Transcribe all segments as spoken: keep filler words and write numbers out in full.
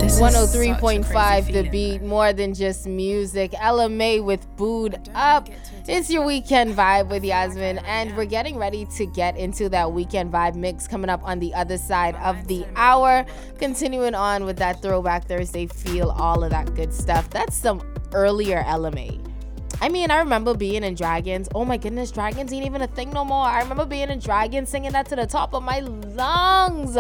one oh three point five The Beat, more than just music. Ella May with Booed Up. It's your weekend vibe with Yasmin, and we're getting ready to get into that weekend vibe mix coming up on the other side of the hour. Continuing on with that Throwback Thursday feel, all of that good stuff. That's some earlier Ella May. I mean, I remember being in Dragons. Oh my goodness, Dragons ain't even a thing no more. I remember being in Dragons, singing that to the top of my lungs.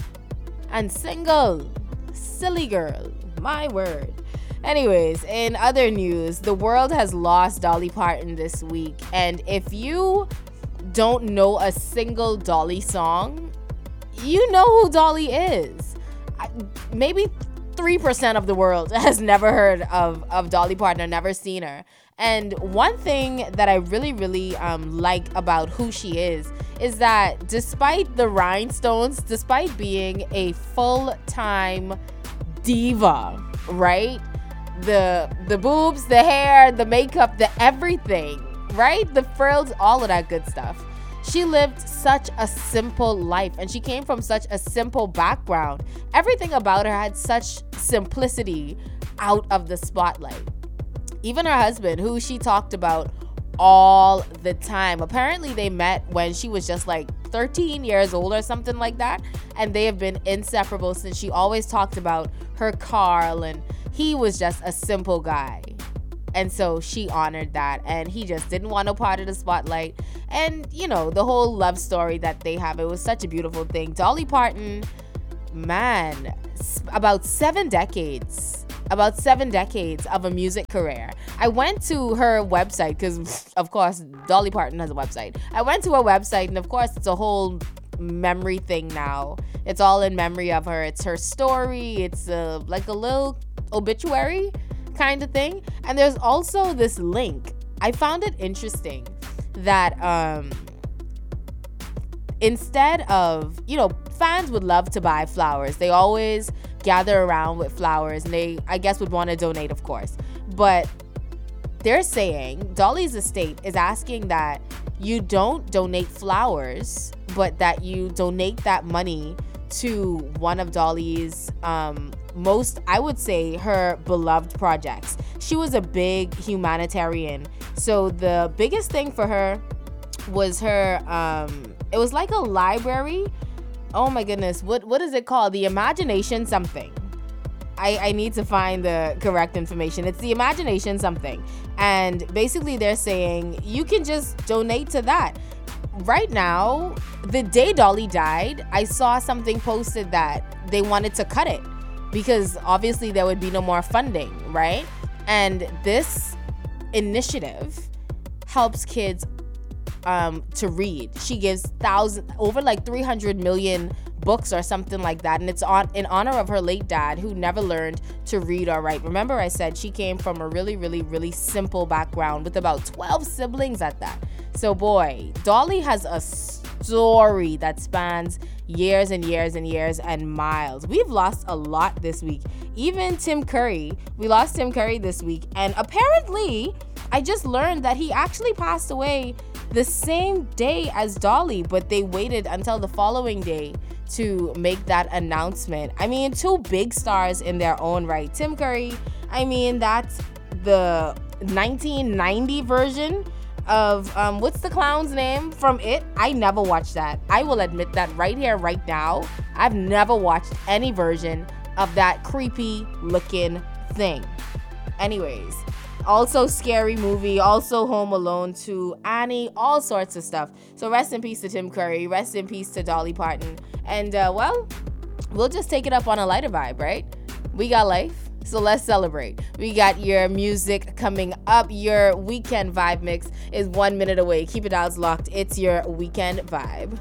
And Single. Silly girl. My word. Anyways, in other news, the world has lost Dolly Parton this week. And if you don't know a single Dolly song, you know who Dolly is. I, maybe three percent of the world has never heard of, of Dolly Parton or never seen her. And one thing that I really, really um, like about who she is, is that despite the rhinestones, despite being a full-time diva, right? The the boobs, the hair, the makeup, the everything, right? The frills, all of that good stuff. She lived such a simple life, and she came from such a simple background. Everything about her had such simplicity out of the spotlight. Even her husband, who she talked about all the time. Apparently, they met when she was just like thirteen years old or something like that. And they have been inseparable since. She always talked about her Carl, and he was just a simple guy. And so she honored that, and he just didn't want no part of the spotlight. And, you know, the whole love story that they have, it was such a beautiful thing. Dolly Parton, man, about seven decades about seven decades of a music career. I went to her website because, of course, Dolly Parton has a website. I went to her website, and of course, it's a whole memory thing now. It's all in memory of her. It's her story. It's a, like a little obituary kind of thing. And there's also this link. I found it interesting that um, instead of, you know, fans would love to buy flowers. They always gather around with flowers, and they, I guess, would want to donate, of course. But they're saying Dolly's estate is asking that you don't donate flowers, but that you donate that money to one of Dolly's um, most, I would say, her beloved projects. She was a big humanitarian. So the biggest thing for her was her, um, it was like a library. Oh my goodness, what what is it called? The Imagination something. I, I need to find the correct information. It's the Imagination something. And basically they're saying you can just donate to that. Right now, the day Dolly died, I saw something posted that they wanted to cut it because obviously there would be no more funding, right? And this initiative helps kids Um, to read. She gives thousands, over like three hundred million books or something like that, and it's on in honor of her late dad, who never learned to read or write. Remember, I said she came from a really, really, really simple background with about twelve siblings at that. So boy, Dolly has a story that spans years and years and years and miles. We've lost a lot this week. Even Tim Curry, we lost Tim Curry this week, and apparently, I just learned that he actually passed away the same day as Dolly, but they waited until the following day to make that announcement. I mean, two big stars in their own right. Tim Curry, I mean, that's the nineteen ninety version of, um, what's the clown's name from It? I never watched that. I will admit that right here, right now. I've never watched any version of that creepy looking thing. Anyways, also Scary Movie, also Home Alone two, Annie, all sorts of stuff. So rest in peace to Tim Curry, rest in peace to Dolly Parton. And uh, well, we'll just take it up on a lighter vibe, right? We got life, so let's celebrate. We got your music coming up. Your weekend vibe mix is one minute away. Keep it out locked. It's your weekend vibe.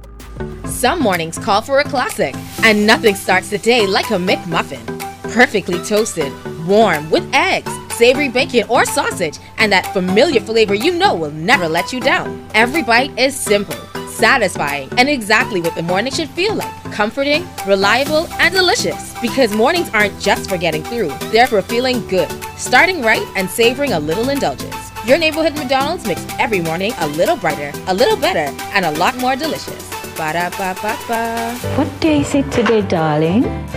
Some mornings call for a classic, and nothing starts the day like a McMuffin. Perfectly toasted, warm, with eggs, savory bacon or sausage, and that familiar flavor you know will never let you down. Every bite is simple, satisfying, and exactly what the morning should feel like. Comforting, reliable, and delicious. Because mornings aren't just for getting through, they're for feeling good, starting right, and savoring a little indulgence. Your neighborhood McDonald's makes every morning a little brighter, a little better, and a lot more delicious. Ba-da-ba-ba-ba. What day is it today, darling?